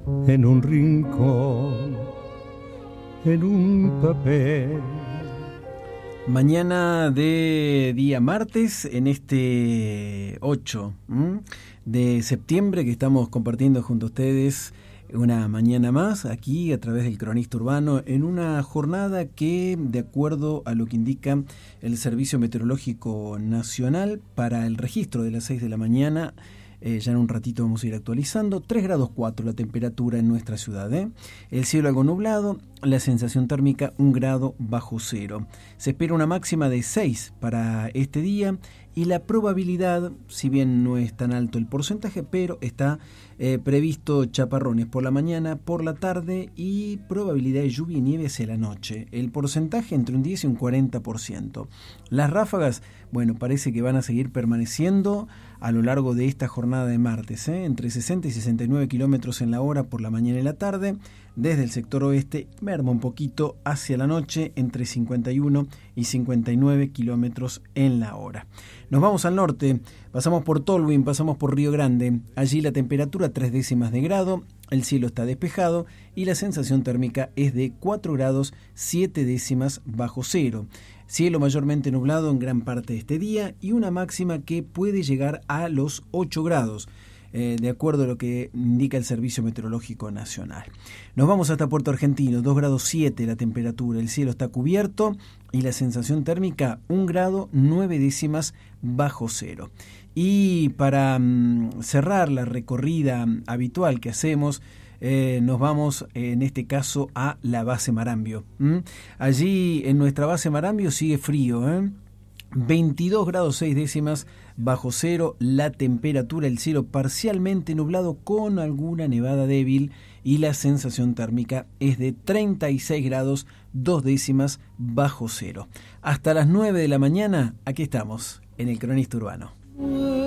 en un rincón, en un papel. Mañana de día martes, en este 8 de septiembre, que estamos compartiendo junto a ustedes una mañana más aquí a través del Cronista Urbano, en una jornada que, de acuerdo a lo que indica el Servicio Meteorológico Nacional, para el registro de las 6 de la mañana, ya en un ratito vamos a ir actualizando, 3 grados 4 la temperatura en nuestra ciudad, el cielo algo nublado, la sensación térmica 1 grado bajo cero. Se espera una máxima de 6 para este día y la probabilidad, si bien no es tan alto el porcentaje, pero está previsto chaparrones por la mañana, por la tarde y probabilidad de lluvia y nieve hacia la noche. El porcentaje entre un 10 y un 40%. Las ráfagas, bueno, parece que van a seguir permaneciendo a lo largo de esta jornada de martes, entre 60 y 69 kilómetros en la hora por la mañana y la tarde. Desde el sector oeste merma un poquito hacia la noche entre 51 y 59 kilómetros en la hora. Nos vamos al norte, pasamos por Tolwyn, pasamos por Río Grande. Allí la temperatura 3 décimas de grado, el cielo está despejado y la sensación térmica es de 4 grados 7 décimas bajo cero. Cielo mayormente nublado en gran parte de este día y una máxima que puede llegar a los 8 grados. De acuerdo a lo que indica el Servicio Meteorológico Nacional. Nos vamos hasta Puerto Argentino, 2 grados 7 la temperatura, el cielo está cubierto y la sensación térmica 1 grado 9 décimas bajo cero. Y para cerrar la recorrida habitual que hacemos, nos vamos en este caso a la base Marambio. Allí en nuestra base Marambio sigue frío, 22 grados 6 décimas bajo cero la temperatura, el cielo parcialmente nublado con alguna nevada débil y la sensación térmica es de 36 grados 2 décimas bajo cero. Hasta las 9 de la mañana, aquí estamos en el Cronista Urbano.